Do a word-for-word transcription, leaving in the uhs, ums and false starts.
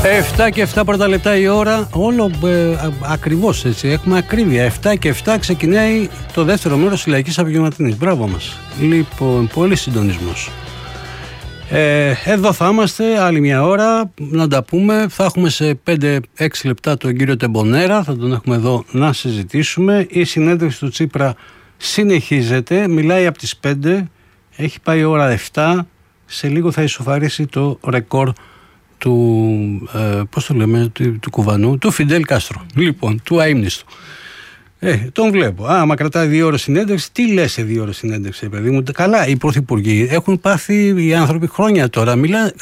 εφτά και εφτά πρώτα λεπτά η ώρα, όλο ε, ακριβώς έτσι, έχουμε ακρίβεια. εφτά και εφτά ξεκινάει το δεύτερο μέρος της Λαϊκής Απογευματινής. Μπράβο μας. Λοιπόν, πολύ συντονισμός. Ε, εδώ θα είμαστε άλλη μια ώρα να τα πούμε. Θα έχουμε σε πέντε έξι λεπτά τον κύριο Τεμπονέρα, θα τον έχουμε εδώ να συζητήσουμε. Η συνέντευξη του Τσίπρα συνεχίζεται, μιλάει από τις πέντε, έχει πάει η ώρα εφτά, σε λίγο θα ισοφαρίσει το ρεκόρ του, ε, πώς το λέμε, του, του κουβανού, του Φιντέλ Κάστρο, λοιπόν, του αείμνηστου. Ε, τον βλέπω. Α, άμα κρατάει δύο ώρες συνέντευξη, τι λες σε δύο ώρες συνέντευξη, παιδί μου. Καλά, οι πρωθυπουργοί έχουν πάθει οι άνθρωποι χρόνια τώρα. Μιλά,